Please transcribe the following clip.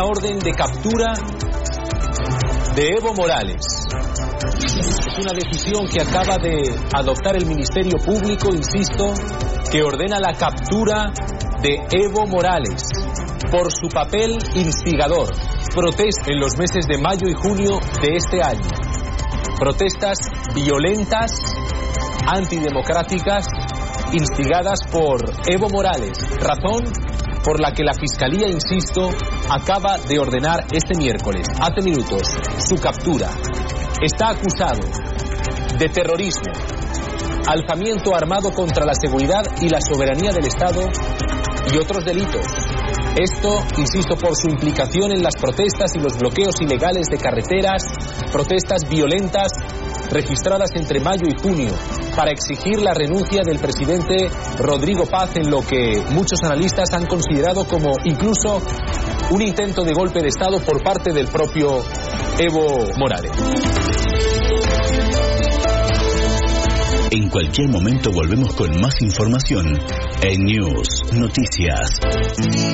Orden de captura de Evo Morales. Es una decisión que acaba de adoptar el Ministerio Público, insisto, que ordena la captura de Evo Morales por su papel instigador. Protestas en los meses de mayo y junio de este año. Protestas violentas, antidemocráticas, instigadas por Evo Morales. Razón por la que la Fiscalía, insisto, acaba de ordenar este miércoles, hace minutos, su captura. Está acusado de terrorismo, alzamiento armado contra la seguridad y la soberanía del Estado y otros delitos. Esto, insisto, por su implicación en las protestas y los bloqueos ilegales de carreteras, protestas violentas registradas entre mayo y junio para exigir la renuncia del presidente Rodrigo Paz en lo que muchos analistas han considerado como incluso un intento de golpe de Estado por parte del propio Evo Morales. En cualquier momento volvemos con más información en News Noticias.